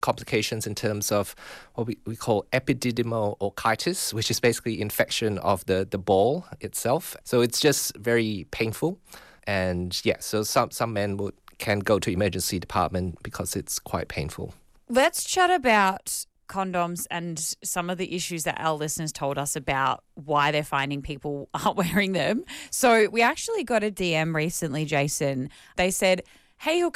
complications in terms of what we call epididymal orchitis, which is basically infection of the ball itself. So it's just very painful. And yeah, so some men can go to emergency department because it's quite painful. Let's chat about condoms and some of the issues that our listeners told us about why they're finding people aren't wearing them. So we actually got a DM recently, Jason. They said, "Hey,